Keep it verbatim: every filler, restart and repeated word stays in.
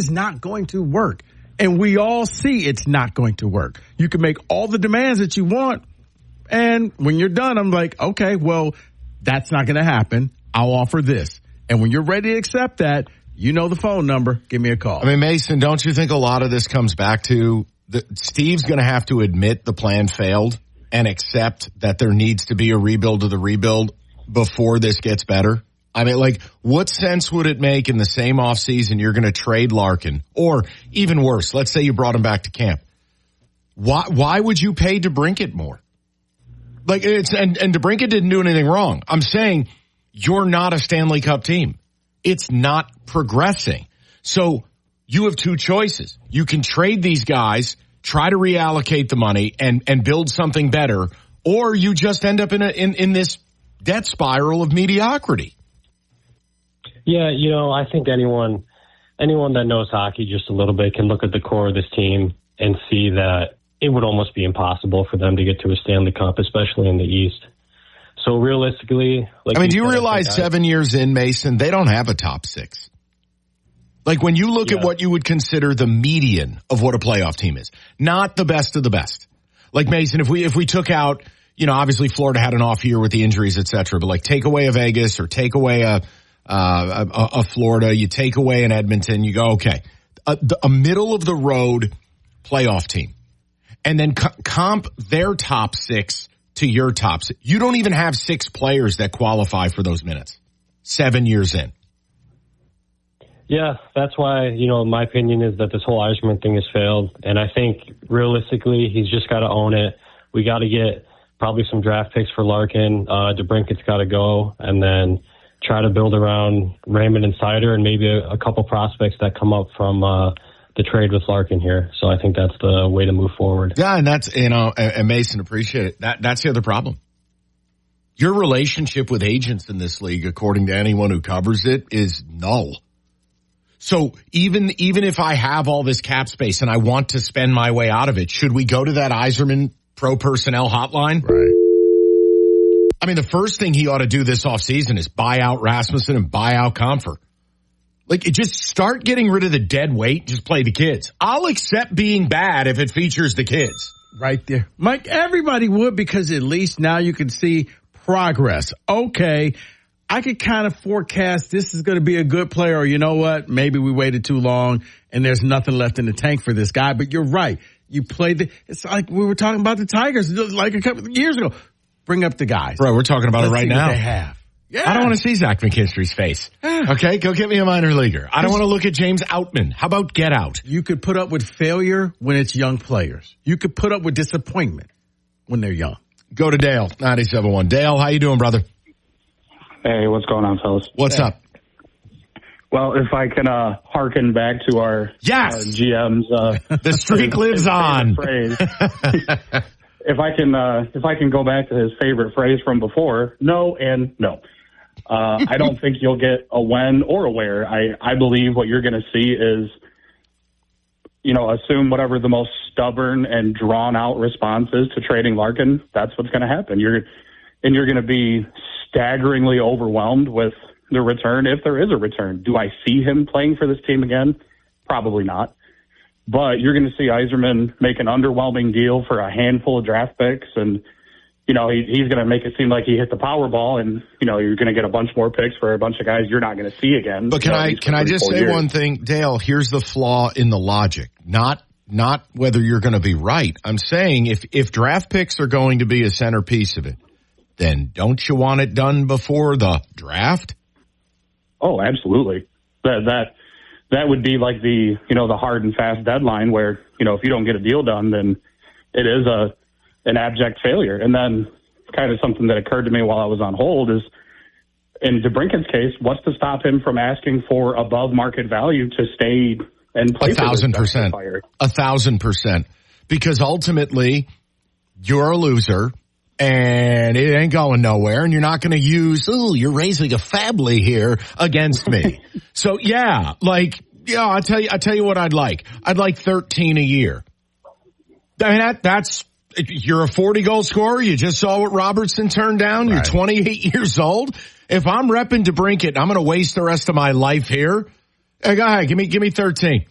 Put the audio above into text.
is not going to work. And we all see it's not going to work. You can make all the demands that you want. And when you're done, I'm like, okay, well, that's not going to happen. I'll offer this. And when you're ready to accept that, you know the phone number. Give me a call. I mean, Mason, don't you think a lot of this comes back to the, Steve's going to have to admit the plan failed and accept that there needs to be a rebuild of the rebuild before this gets better? I mean, like, what sense would it make in the same offseason you're going to trade Larkin? Or even worse, let's say you brought him back to camp. Why, why would you pay DeBrincat more? Like, it's, and, and DeBrincat didn't do anything wrong. I'm saying you're not a Stanley Cup team. It's not progressing. So you have two choices. You can trade these guys, try to reallocate the money and, and build something better, or you just end up in a, in, in this death spiral of mediocrity. Yeah, you know, I think anyone anyone that knows hockey just a little bit can look at the core of this team and see that it would almost be impossible for them to get to a Stanley Cup, especially in the East. So realistically, like I mean, do you said, realize I, seven years in, Mason, they don't have a top six? Like when you look yeah. at what you would consider the median of what a playoff team is, not the best of the best. Like Mason, if we if we took out, you know, obviously Florida had an off year with the injuries, et cetera, but like take away a Vegas or take away a Uh, a, a Florida, you take away an Edmonton, you go, okay, a, a middle of the road playoff team. And then co- comp their top six to your top six. You don't even have six players that qualify for those minutes. Seven years in. Yeah, that's why, you know, my opinion is that this whole Yzerman thing has failed. And I think realistically, he's just got to own it. We got to get probably some draft picks for Larkin. Uh, DeBrincat's got to go. And then try to build around Raymond and Seider and maybe a, a couple prospects that come up from uh, the trade with Larkin here. So I think that's the way to move forward. Yeah, and that's, you know, and Mason, appreciate it. That That's the other problem. Your relationship with agents in this league, according to anyone who covers it, is null. So even even if I have all this cap space and I want to spend my way out of it, should we go to that Yzerman pro personnel hotline? Right. I mean, the first thing he ought to do this offseason is buy out Rasmussen and buy out Comfer. Like, just start getting rid of the dead weight. Just play the kids. I'll accept being bad if it features the kids. Right there. Mike, everybody would, because at least now you can see progress. Okay, I could kind of forecast this is going to be a good player, or you know what? Maybe we waited too long and there's nothing left in the tank for this guy. But you're right. You played the, it's like we were talking about the Tigers like a couple of years ago. Bring up the guys. Bro, we're talking about Let's it right see now. What they have. Yeah. I don't want to see Zach McKinstry's face. Okay, go get me a minor leaguer. I don't want to look at James Outman. How about Get Out? You could put up with failure when it's young players. You could put up with disappointment when they're young. Go to Dale, ninety-seven point one. Dale, how you doing, brother? Hey, what's going on, fellas? What's hey. up? Well, if I can uh, hearken back to our, yes. our G M's. Uh, the streak lives on. Phrase. If I can, uh, if I can go back to his favorite phrase from before, no and no. Uh, I don't think you'll get a when or a where. I, I believe what you're going to see is, you know, assume whatever the most stubborn and drawn out response is to trading Larkin. That's what's going to happen. You're, and you're going to be staggeringly overwhelmed with the return, if there is a return. Do I see him playing for this team again? Probably not. But you're going to see Yzerman make an underwhelming deal for a handful of draft picks, and, you know, he, he's going to make it seem like he hit the Powerball, and, you know, you're going to get a bunch more picks for a bunch of guys you're not going to see again. But can you know, I can I just say years. one thing, Dale? Here's the flaw in the logic. Not not whether you're going to be right. I'm saying if if draft picks are going to be a centerpiece of it, then don't you want it done before the draft? Oh, absolutely. That that. That would be like the, you know, the hard and fast deadline where, you know, if you don't get a deal done, then it is a an abject failure. And then kind of something that occurred to me while I was on hold is, in DeBrincat's case, what's to stop him from asking for above market value to stay and play a thousand for this percent, a thousand percent, because ultimately you're a loser. And it ain't going nowhere, and you're not going to use, oh, you're raising a family here against me. So, yeah, like, yeah, I'll tell you, I'll tell you what I'd like. I'd like thirteen a year. I mean, that, that's, you're a forty goal scorer. You just saw what Robertson turned down. Right. You're twenty-eight years old. If I'm repping DeBrincat, I'm going to waste the rest of my life here. Hey, go ahead, give me, give me thirteen.